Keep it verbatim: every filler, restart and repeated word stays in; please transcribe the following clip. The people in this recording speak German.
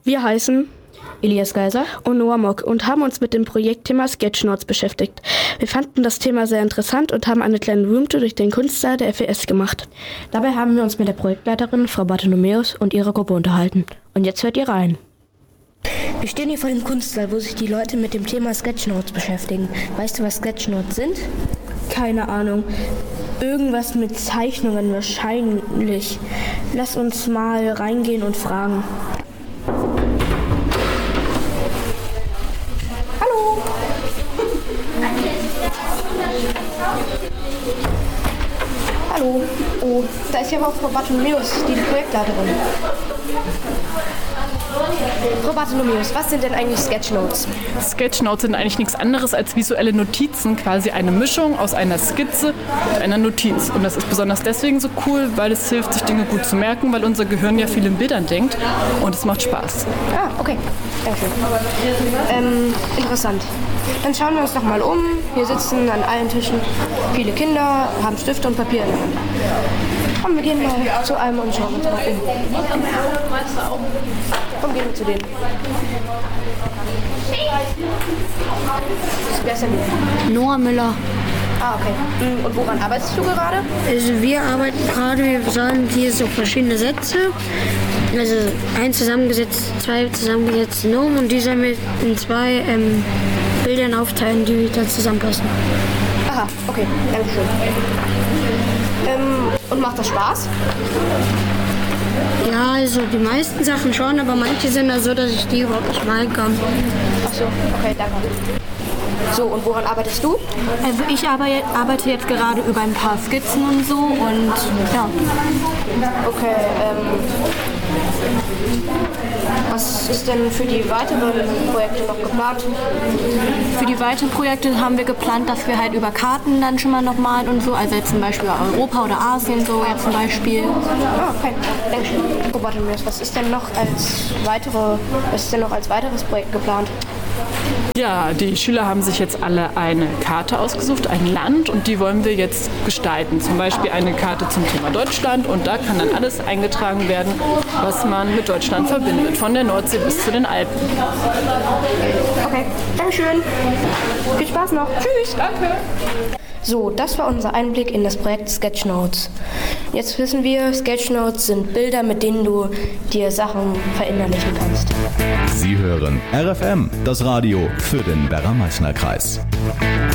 Wir heißen Elias Geiser und Noah Mock und haben uns mit dem Projektthema Sketchnotes beschäftigt. Wir fanden das Thema sehr interessant und haben eine kleine Roomtour durch den Kunstsaal der F E S gemacht. Dabei haben wir uns mit der Projektleiterin, Frau Bartholomäus, und ihrer Gruppe unterhalten. Und jetzt hört ihr rein. Wir stehen hier vor dem Kunstsaal, wo sich die Leute mit dem Thema Sketchnotes beschäftigen. Weißt du, was Sketchnotes sind? Keine Ahnung. Irgendwas mit Zeichnungen wahrscheinlich. Lass uns mal reingehen und fragen. Hallo! Hallo. Oh, da ist ja auch Frau Bartholomäus, die Projektleiterin. Frau Bartholomäus, was sind denn eigentlich Sketchnotes? Sketchnotes sind eigentlich nichts anderes als visuelle Notizen, quasi eine Mischung aus einer Skizze und einer Notiz. Und das ist besonders deswegen so cool, weil es hilft, sich Dinge gut zu merken, weil unser Gehirn ja viel in Bildern denkt und es macht Spaß. Ah, okay. Dankeschön. Ähm, interessant. Dann schauen wir uns doch mal um. Hier sitzen an allen Tischen viele Kinder, haben Stifte und Papier in der Hand. Komm, wir gehen mal zu einem und schauen uns mal um. Komm, gehen wir zu denen. Wer ist denn hier? Noah Müller. Ah, okay. Und woran arbeitest du gerade? Also wir arbeiten gerade, wir sollen hier so verschiedene Sätze, also ein zusammengesetzt, zwei zusammengesetzte Nomen und die sollen wir in zwei ähm, Bildern aufteilen, die da zusammenpassen. Aha, okay, danke schön. Ähm, und macht das Spaß? Ja, also die meisten Sachen schon, aber manche sind da so, dass ich die überhaupt nicht malen kann. Ach so, okay, danke. So, und woran arbeitest du? Also ich arbeite jetzt gerade über ein paar Skizzen und so und ja. Okay, ähm, was ist denn für die weiteren Projekte noch geplant? Für die weiteren Projekte haben wir geplant, dass wir halt über Karten dann schon mal noch malen und so, also jetzt zum Beispiel Europa oder Asien so jetzt zum Beispiel. Ah, okay, danke schön. Oh, warte mal, was ist denn noch als weitere, was ist denn noch als weiteres Projekt geplant? Ja, die Schüler haben sich jetzt alle eine Karte ausgesucht, ein Land, und die wollen wir jetzt gestalten. Zum Beispiel eine Karte zum Thema Deutschland, und da kann dann alles eingetragen werden, was man mit Deutschland verbindet, von der Nordsee bis zu den Alpen. Okay, Dankeschön. Viel Spaß noch. Tschüss. Danke. So, das war unser Einblick in das Projekt Sketchnotes. Jetzt wissen wir, Sketchnotes sind Bilder, mit denen du dir Sachen verinnerlichen kannst. Sie hören R F M, das Radio für den Werra-Meißner-Kreis.